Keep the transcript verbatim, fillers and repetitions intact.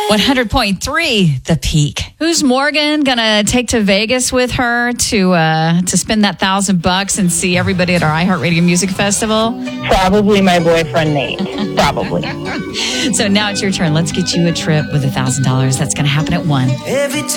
one hundred point three, The Peak. Who's Morgan gonna take to Vegas with her to uh, to spend that thousand bucks and see everybody at our iHeartRadio Music Festival? Probably my boyfriend Nate. Probably. So now it's your turn. Let's get you a trip with a thousand dollars. That's gonna happen at one. Every time